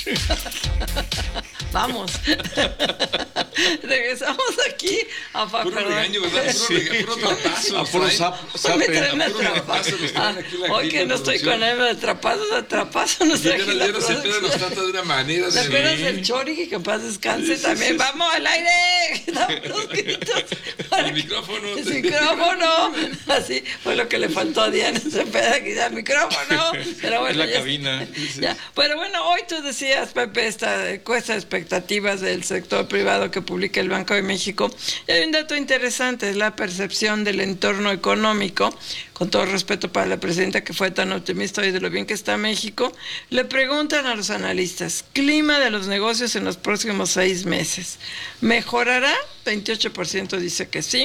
Vamos. Regresamos aquí a Puro regaño, ¿verdad? Puro trapazo. A puro Me traen a trapazo. Hoy que no estoy con él de trapazo nos trae aquí la se producción. nos trata de una manera. ¿Te acuerdas del Chori, que en paz descanse también? ¡Vamos al aire! Damos los gritos. El micrófono. El micrófono. Así fue lo que le faltó a Diana Cepeda, que ya el micrófono. Pero bueno, es la cabina. Ya. Pero bueno, hoy tú decías, Pepe, esta encuesta de expectativas del sector privado que publica el Banco de México. Y hay un dato interesante, es la percepción del entorno económico. Con todo respeto para la presidenta que fue tan optimista hoy de lo bien que está México, le preguntan a los analistas, clima de los negocios en los próximos 6 meses. ¿Mejorará? 28% dice que sí.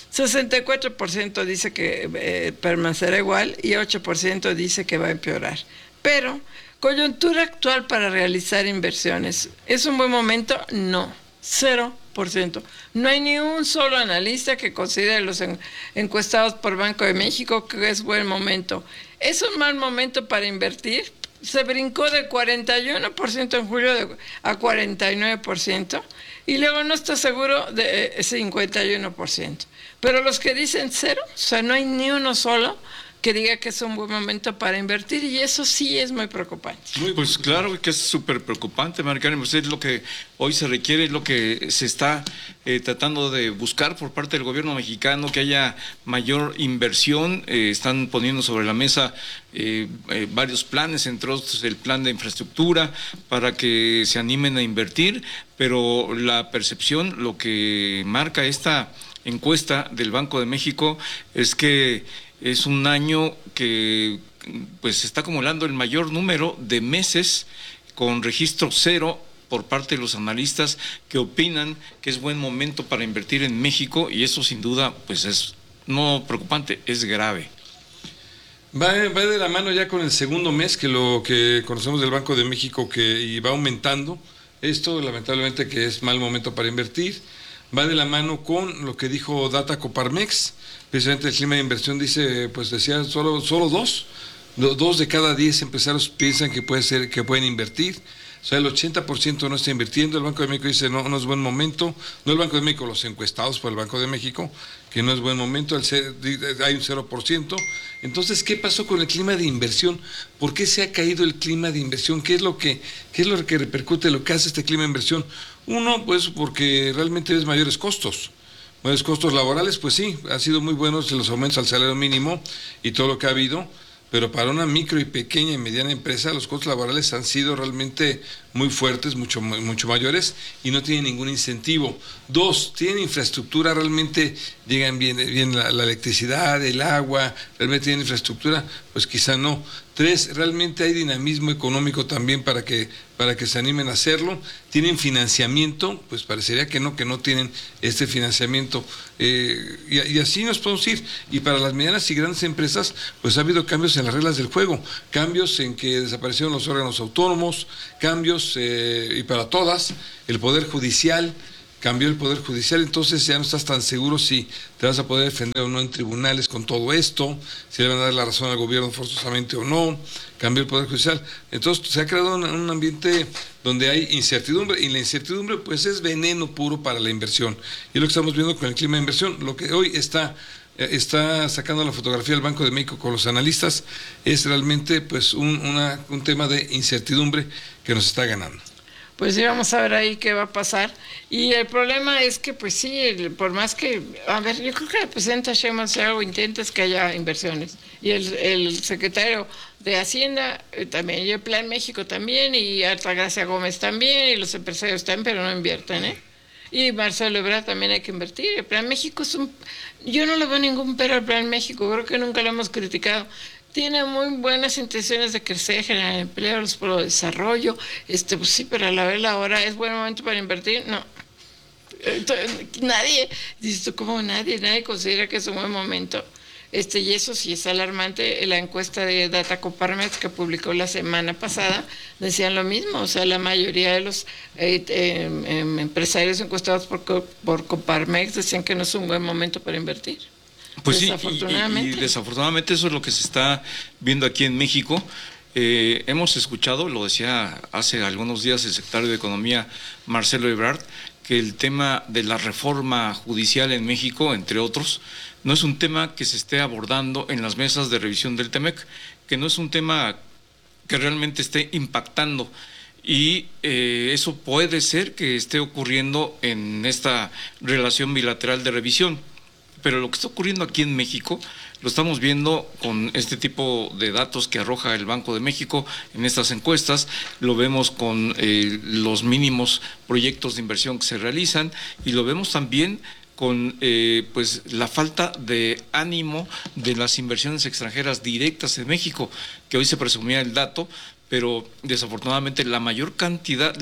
64% dice que permanecerá igual y 8% dice que va a empeorar. Pero, coyuntura actual para realizar inversiones. ¿Es un buen momento? No, 0%. No hay ni un solo analista que considere los encuestados por Banco de México que es buen momento. ¿Es un mal momento para invertir? Se brincó de 41% en julio a 49%. Y luego no está seguro de 51%. Pero los que dicen 0, o sea, no hay ni uno solo que diga que es un buen momento para invertir, y eso sí es muy preocupante. Pues claro que es súper preocupante, Maricarmen, pues es lo que hoy se requiere, es lo que se está tratando de buscar por parte del gobierno mexicano, que haya mayor inversión. Están poniendo sobre la mesa varios planes, entre otros el plan de infraestructura, para que se animen a invertir, pero la percepción, lo que marca esta encuesta del Banco de México es que es un año que pues se está acumulando el mayor número de meses con registro cero por parte de los analistas que opinan que es buen momento para invertir en México, y eso sin duda pues es no preocupante, es grave. Va de la mano ya con el segundo mes, que lo que conocemos del Banco de México, y va aumentando esto, lamentablemente, que es mal momento para invertir. Va de la mano con lo que dijo Data Coparmex, precisamente el clima de inversión dice, pues decía, solo dos de cada 10 empresarios piensan que pueden invertir. O sea, el 80% no está invirtiendo. El Banco de México dice no es buen momento. No el Banco de México, los encuestados por el Banco de México, que no es buen momento. Hay un 0%. Entonces, ¿qué pasó con el clima de inversión? ¿Por qué se ha caído el clima de inversión? ¿Qué es lo que repercute, lo que hace este clima de inversión? Uno, pues porque realmente es mayores costos. Mayores costos laborales, pues sí, han sido muy buenos los aumentos al salario mínimo y todo lo que ha habido. Pero para una micro y pequeña y mediana empresa los costos laborales han sido realmente muy fuertes, mucho mayores, y no tienen ningún incentivo. 2, tienen infraestructura, realmente llegan bien la electricidad, el agua, realmente tienen infraestructura, pues quizá no. 3, realmente hay dinamismo económico también para que se animen a hacerlo. Tienen financiamiento, pues parecería que no tienen este financiamiento, y así nos podemos ir. Y para las medianas y grandes empresas, pues ha habido cambios en las reglas del juego, cambios en que desaparecieron los órganos autónomos, cambios, y para todas, el Poder Judicial, cambió el Poder Judicial, entonces ya no estás tan seguro si te vas a poder defender o no en tribunales con todo esto, si le van a dar la razón al gobierno forzosamente o no. Cambió el Poder Judicial, entonces se ha creado un ambiente donde hay incertidumbre, y la incertidumbre pues es veneno puro para la inversión, y es lo que estamos viendo con el clima de inversión. Lo que hoy está sacando la fotografía del Banco de México con los analistas es realmente pues un tema de incertidumbre que nos está ganando. Pues sí, vamos a ver ahí qué va a pasar. Y el problema es que, pues sí, por más que, a ver, yo creo que la presidenta Sheinbaum, si algo intenta es que haya inversiones. Y el secretario de Hacienda también, y el Plan México también, y Altagracia Gómez también, y los empresarios también, pero no invierten, ¿eh? Y Marcelo Ebrard también hay que invertir. El Plan México yo no le veo ningún pero al Plan México, creo que nunca lo hemos criticado. Tiene muy buenas intenciones de crecer, generar empleo, los pueblos de desarrollo, pues sí, pero a la vez ahora es buen momento para invertir, no. Nadie, dices tú, ¿cómo nadie considera que es un buen momento? Y eso sí es alarmante. La encuesta de Data Coparmex que publicó la semana pasada decían lo mismo, o sea, la mayoría de los empresarios encuestados por Coparmex decían que no es un buen momento para invertir. Pues desafortunadamente. Sí, y desafortunadamente eso es lo que se está viendo aquí en México. Hemos escuchado, lo decía hace algunos días el secretario de Economía, Marcelo Ebrard, que el tema de la reforma judicial en México, entre otros, no es un tema que se esté abordando en las mesas de revisión del TEMEC, que no es un tema que realmente esté impactando. Y eso puede ser que esté ocurriendo en esta relación bilateral de revisión. Pero lo que está ocurriendo aquí en México lo estamos viendo con este tipo de datos que arroja el Banco de México en estas encuestas, lo vemos con los mínimos proyectos de inversión que se realizan y lo vemos también con pues la falta de ánimo de las inversiones extranjeras directas en México, que hoy se presumía el dato, pero desafortunadamente la mayor cantidad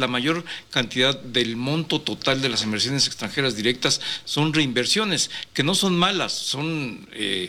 del monto total de las inversiones extranjeras directas son reinversiones, que no son malas, son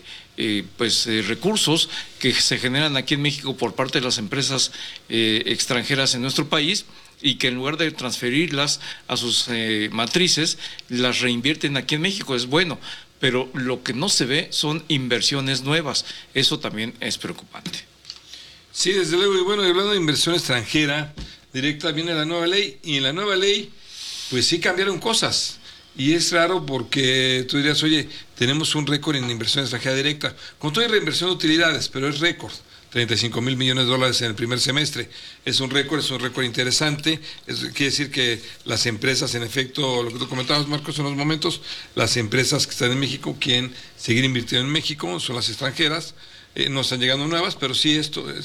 recursos que se generan aquí en México por parte de las empresas extranjeras en nuestro país, y que en lugar de transferirlas a sus matrices, las reinvierten aquí en México. Es bueno, pero lo que no se ve son inversiones nuevas. Eso también es preocupante. Sí, desde luego. Y bueno, hablando de inversión extranjera directa, viene la nueva ley, y en la nueva ley, pues sí cambiaron cosas. Y es raro porque tú dirías, oye, tenemos un récord en inversión extranjera directa. Con toda reinversión de utilidades, pero es récord. 35,000 millones de dólares en el primer semestre. Es un récord interesante. Quiere decir que las empresas, en efecto, lo que tú comentabas, Marcos, en unos momentos, las empresas que están en México quieren seguir invirtiendo en México, son las extranjeras. No están llegando nuevas, pero sí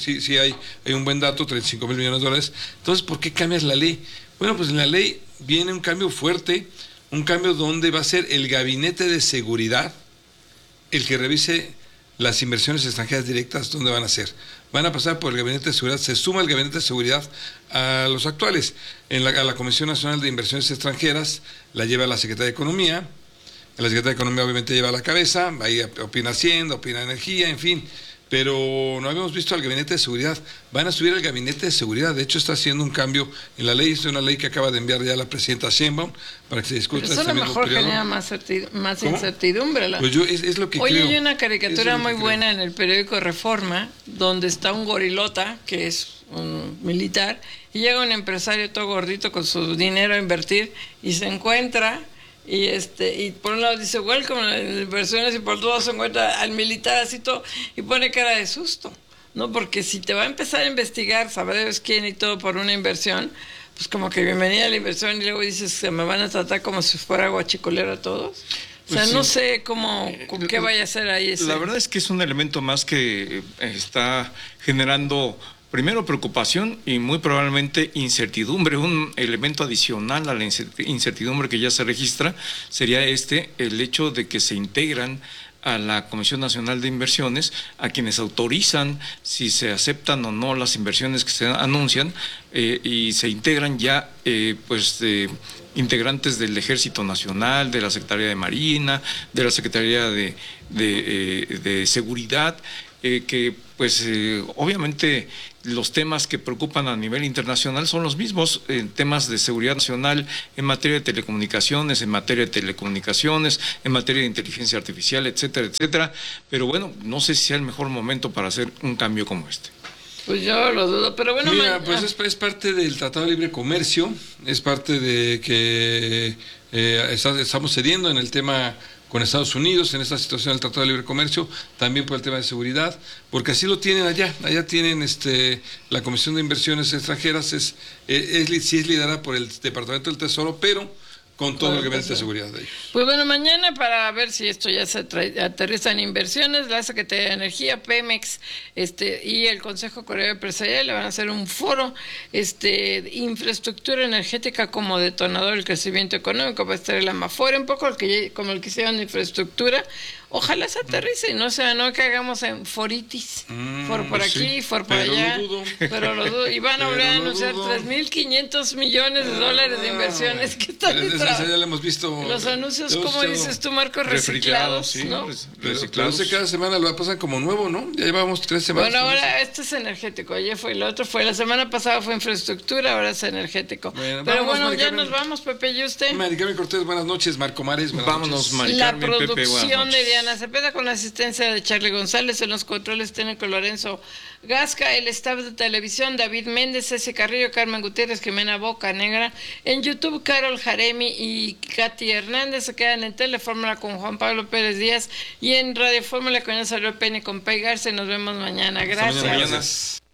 hay un buen dato, 35,000 millones de dólares. Entonces, ¿por qué cambias la ley? Bueno, pues en la ley viene un cambio fuerte, un cambio donde va a ser el gabinete de seguridad el que revise las inversiones extranjeras directas. ¿Dónde van a ser? Van a pasar por el gabinete de seguridad, se suma el gabinete de seguridad a los actuales. A la Comisión Nacional de Inversiones Extranjeras la lleva la Secretaría de Economía. La Secretaría de Economía obviamente lleva la cabeza, ahí opina Hacienda, opina Energía, en fin, pero no habíamos visto al Gabinete de Seguridad. Van a subir al Gabinete de Seguridad, de hecho está haciendo un cambio en la ley, es una ley que acaba de enviar ya la presidenta Sheinbaum para que se discuta. Pero eso a lo mejor genera más incertidumbre. Pues es lo que Oye, creo. Hay una caricatura muy buena en el periódico Reforma, donde está un gorilota, que es un militar, y llega un empresario todo gordito con su dinero a invertir, y se encuentra... Y por un lado dice welcome a las inversiones, y por otro lado se encuentra al militar así todo y pone cara de susto, ¿no? Porque si te va a empezar a investigar, sabes quién y todo por una inversión, pues como que bienvenida a la inversión, y luego dices, ¿se me van a tratar como si fuera guachicolero a todos? O sea, pues no sé con qué vaya a ser ahí ese. La verdad es que es un elemento más que está generando primero preocupación y muy probablemente incertidumbre. Un elemento adicional a la incertidumbre que ya se registra sería el hecho de que se integran a la Comisión Nacional de Inversiones, a quienes autorizan si se aceptan o no las inversiones que se anuncian, y se integran ya integrantes del Ejército Nacional, de la Secretaría de Marina, de la Secretaría de Seguridad, que obviamente los temas que preocupan a nivel internacional son los mismos, temas de seguridad nacional en materia de telecomunicaciones, en materia de inteligencia artificial, etcétera, etcétera. Pero bueno, no sé si sea el mejor momento para hacer un cambio como este. Pues yo lo dudo, pero bueno... Mira, pues es parte del Tratado de Libre Comercio, es parte de que estamos cediendo en el tema con Estados Unidos, en esta situación del Tratado de Libre Comercio, también por el tema de seguridad, porque así lo tienen allá tienen la Comisión de Inversiones Extranjeras, sí es liderada por el Departamento del Tesoro, pero con todo el gabinete de seguridad de ellos. Pues bueno, mañana, para ver si esto ya se aterriza en inversiones, la Secretaría de Energía, Pemex, y el Consejo Coreano Empresarial le van a hacer un foro, infraestructura energética como detonador del crecimiento económico. Va a estar el Amafore, un poco como el que hicieron de infraestructura. Ojalá se aterrice, no que hagamos en foritis, por aquí, por allá, pero lo dudo. Y van a volver a anunciar 3.500 millones de dólares de inversiones que están detrás. Ya lo hemos visto. Los anuncios, como dices tú, Marcos, reciclados, sí, ¿no? Reciclados. Cada semana lo pasan como nuevo, ¿no? Ya llevamos 3 semanas. Bueno, ahora este es energético, ayer fue, el otro fue, la semana pasada fue infraestructura, ahora es energético. Pero bueno, ya nos vamos, Pepe, ¿y usted? Mari Carmen Cortés, buenas noches, Marco Mares, buenas noches. Mari Carmen, la producción Pepe, de Diana Cepeda, con la asistencia de Charlie González, en los controles técnicos Lorenzo Gasca, el staff de televisión David Méndez, Ceci Carrillo, Carmen Gutiérrez, Jimena Bocanegra, en YouTube Carol Jaremi y Katy Hernández. Se quedan en Telefórmula con Juan Pablo Pérez Díaz y en Radio Fórmula con Salud Pene con Pei Garza. Nos vemos mañana. Gracias. Hasta mañana.